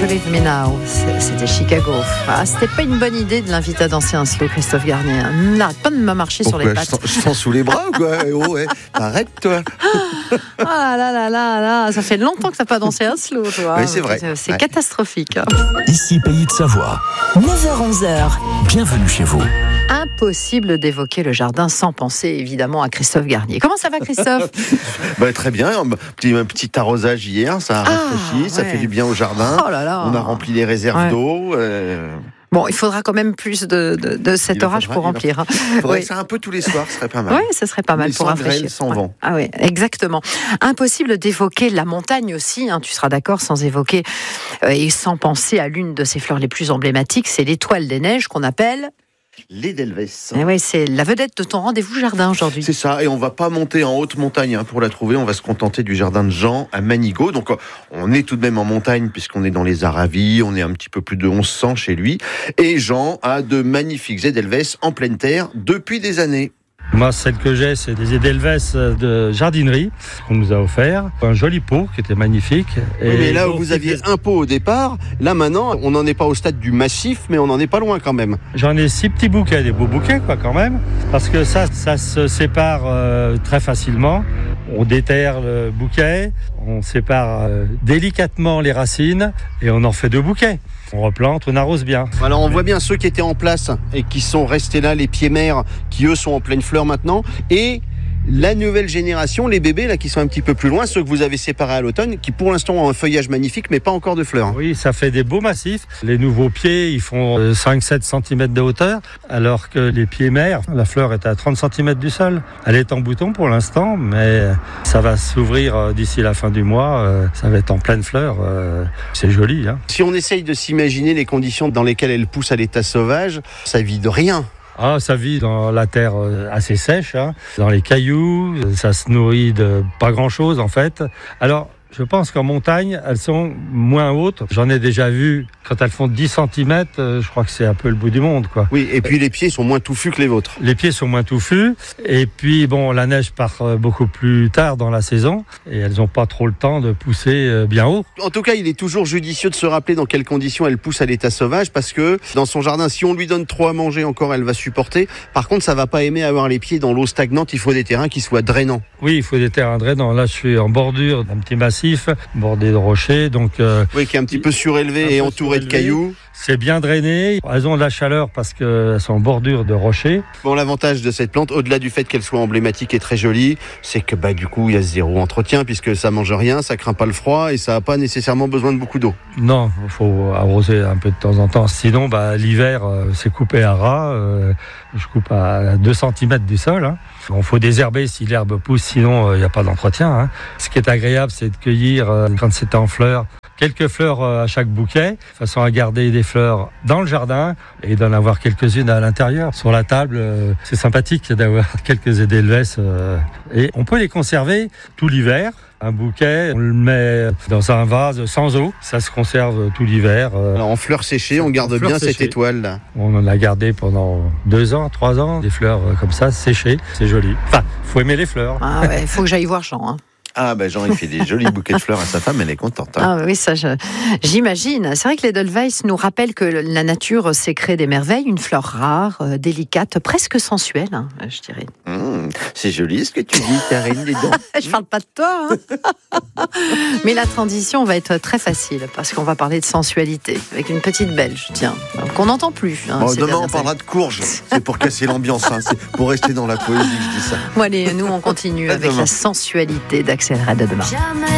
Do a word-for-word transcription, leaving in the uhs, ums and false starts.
With Me Now, c'était Chicago. Ah, c'était pas une bonne idée de l'inviter à danser un slow, Christophe Garnier. N'arrête pas de me marcher Pourquoi, sur les pattes. Je sens, je sens sous les bras ou quoi? Oh, ouais. Arrête, toi. Ah là là là là, ça fait longtemps que t'as pas dansé un slow, toi. Oui, c'est vrai. C'est, c'est ouais. catastrophique. Ici, Pays de Savoie. neuf heures onze. Bienvenue chez vous. Impossible d'évoquer le jardin sans penser évidemment à Christophe Garnier. Comment ça va, Christophe? Bah, très bien, un petit, un petit arrosage hier, ça a Ah, rafraîchi, ouais. ça fait du bien au jardin. Oh là là. On a rempli les réserves Ouais. d'eau. Euh... Bon, il faudra quand même plus de, de, de cet Il en orage faudra, pour il en remplir. hein. Faudrait Oui. que ça un peu tous les soirs, ce serait pas mal. Oui, ce serait pas mal Mais pour sans rafraîchir. grêle, sans Ouais. vent. Ah oui, exactement. Impossible d'évoquer la montagne aussi, hein, tu seras d'accord, sans évoquer euh, et sans penser à l'une de ses fleurs les plus emblématiques, c'est l'étoile des neiges qu'on appelle. L'Edelweiss. Eh ouais, c'est la vedette de ton rendez-vous jardin aujourd'hui. C'est ça, et on va pas monter en haute montagne hein, pour la trouver, on va se contenter du jardin de Jean à Manigot. Donc on est tout de même en montagne puisqu'on est dans les Aravis, on est un petit peu plus de onze cents chez lui. Et Jean a de magnifiques Edelweiss en pleine terre depuis des années. Moi, celle que j'ai, c'est des Edelweiss de jardinerie qu'on nous a offert. Un joli pot qui était magnifique. Oui, mais là où donc, vous aviez un pot au départ, là maintenant, on n'en est pas au stade du massif, mais on n'en est pas loin quand même. J'en ai six petits bouquets, des beaux bouquets quoi quand même, parce que ça, ça se sépare euh, très facilement. On déterre le bouquet, on sépare euh, délicatement les racines et on en fait deux bouquets. On replante, on arrose bien. Alors on voit bien ceux qui étaient en place et qui sont restés là, les pieds mères, qui eux sont en pleine fleur maintenant, et la nouvelle génération, les bébés là qui sont un petit peu plus loin, ceux que vous avez séparés à l'automne, qui pour l'instant ont un feuillage magnifique, mais pas encore de fleurs. Oui, ça fait des beaux massifs. Les nouveaux pieds, ils font cinq à sept centimètres de hauteur, alors que les pieds mères, la fleur est à trente centimètres du sol. Elle est en bouton pour l'instant, mais ça va s'ouvrir d'ici la fin du mois. Ça va être en pleine fleur. C'est joli, hein. Si on essaye de s'imaginer les conditions dans lesquelles elle pousse à l'état sauvage, ça vit de rien. Ah, ça vit dans la terre assez sèche, hein, dans les cailloux, ça se nourrit de pas grand-chose en fait. Alors, je pense qu'en montagne, elles sont moins hautes. J'en ai déjà vu, quand elles font dix centimètres, je crois que c'est un peu le bout du monde, quoi. Oui, et puis les pieds sont moins touffus que les vôtres. Les pieds sont moins touffus, et puis bon, la neige part beaucoup plus tard dans la saison, et elles n'ont pas trop le temps de pousser bien haut. En tout cas, il est toujours judicieux de se rappeler dans quelles conditions elle pousse à l'état sauvage, parce que dans son jardin, si on lui donne trop à manger encore, elle va supporter. Par contre, ça va pas aimer avoir les pieds dans l'eau stagnante, il faut des terrains qui soient drainants. Oui, il faut des terrains drainants. Là, je suis en bordure d'un petit massif, bordé de rochers, donc... Euh, oui, qui est un petit peu surélevé et entouré surélevé. de cailloux. C'est bien drainé. Elles ont de la chaleur parce qu'elles sont en bordure de rochers. Bon, l'avantage de cette plante, au-delà du fait qu'elle soit emblématique et très jolie, c'est que bah du coup, il y a zéro entretien puisque ça mange rien, ça craint pas le froid et ça n'a pas nécessairement besoin de beaucoup d'eau. Non, il faut arroser un peu de temps en temps. Sinon, bah, l'hiver, euh, c'est coupé à ras. Euh, je coupe à deux centimètres du sol. Hein. Il faut désherber si l'herbe pousse, sinon il euh, n'y a pas d'entretien. Hein. Ce qui est agréable, c'est de cueillir, euh, quand c'est en fleurs, quelques fleurs euh, à chaque bouquet, de façon à garder des fleurs dans le jardin et d'en avoir quelques-unes à l'intérieur. Sur la table, euh, c'est sympathique d'avoir quelques Edelweiss. Euh, et on peut les conserver tout l'hiver. Un bouquet, on le met dans un vase sans eau, ça se conserve tout l'hiver. Alors en fleurs séchées, on garde bien séchées. Cette étoile là. On en a gardé pendant deux ans, trois ans, des fleurs comme ça, séchées, c'est joli. Enfin, faut aimer les fleurs. Ah ouais, faut que j'aille voir Jean. Hein. Ah ben Jean, il fait des jolis bouquets de fleurs à sa femme, elle est contente. Hein. Ah oui, ça, je, j'imagine. C'est vrai que l'Edelweiss nous rappelle que la nature sait créer des merveilles, une fleur rare, euh, délicate, presque sensuelle, hein, je dirais. Mmh, c'est joli ce que tu dis, Karine, dis donc. Je parle pas de toi, hein. Mais la transition va être très facile parce qu'on va parler de sensualité avec une petite Belge, tiens, qu'on n'entend plus. Hein, bon, demain on parlera de courges. C'est pour casser l'ambiance, hein. C'est pour rester dans la poésie, je dis ça. Bon allez, nous on continue à avec demain. La sensualité d'Axel Red. À demain. Jamais